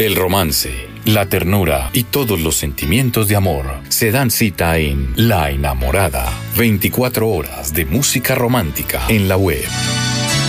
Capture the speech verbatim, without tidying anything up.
El romance, la ternura y todos los sentimientos de amor se dan cita en La Enamorada. veinticuatro horas de música romántica en la web.